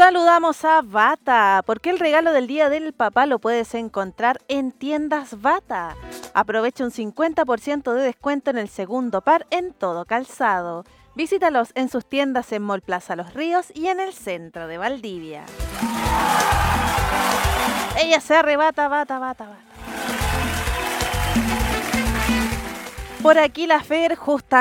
Saludamos a Bata, porque el regalo del Día del Papá lo puedes encontrar en Tiendas Bata. Aprovecha un 50% de descuento en el segundo par en todo calzado. Visítalos en sus tiendas en Mall Plaza Los Ríos y en el centro de Valdivia. Ella se arrebata, bata. Por aquí la Fer,